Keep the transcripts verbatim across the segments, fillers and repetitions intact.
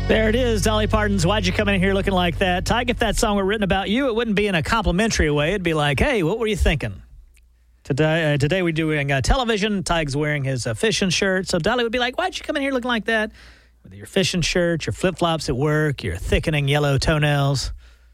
There it is, Dolly Parton's Why'd You Come In Here Looking Like That? Tig, if that song were written about you, it wouldn't be in a complimentary way. It'd be like, hey, what were you thinking? Today uh, today we're doing uh, television. Tig's wearing his uh, fishing shirt. So Dolly would be like, why'd you come in here looking like that? With your fishing shirt, your flip-flops at work, your thickening yellow toenails.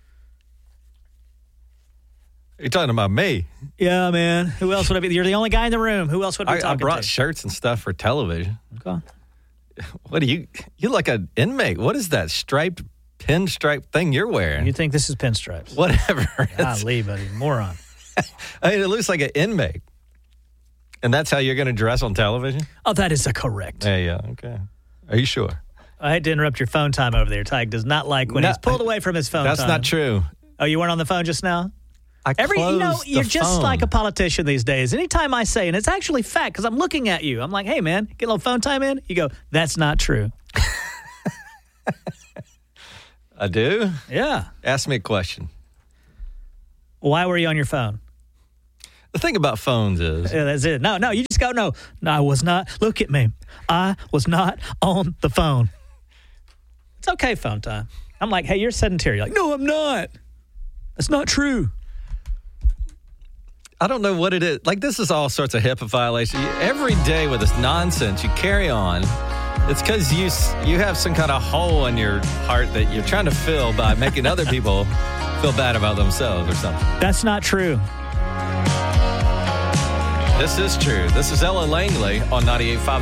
You're talking about me. Yeah, man. Who else would I be? You're the only guy in the room. Who else would I be I, talking I brought to? shirts and stuff for television. Okay. What are you? You're like an inmate. What is that striped, pinstripe thing you're wearing? You think this is pinstripes? Whatever. Golly, buddy. Moron. I mean, it looks like an inmate. And that's how you're going to dress on television? Oh, that is a correct. Yeah, yeah. Okay. Are you sure? I hate to interrupt your phone time over there. Tig does not like when No, he's pulled away from his phone That's time. not true. Oh, you weren't on the phone just now? I Every, you know, closed the you're just phone. like a politician these days. Anytime I say, and it's actually fact because I'm looking at you. I'm like, hey, man, get a little phone time in? You go, that's not true. I do? Yeah. Ask me a question. Why were you on your phone? The thing about phones is, Yeah, that's it. No, no, you just go, no, no, I was not. Look at me. I was not on the phone. It's okay, phone time. I'm like, hey, you're sedentary. You're like, no, I'm not. That's not true. I don't know what it is. Like, this is all sorts of HIPAA violation. You- Every day with this nonsense you carry on, it's because you s- you have some kind of hole in your heart that you're trying to fill by making other people feel bad about themselves or something. That's not true. This is true. This is Ella Langley on ninety-eight point five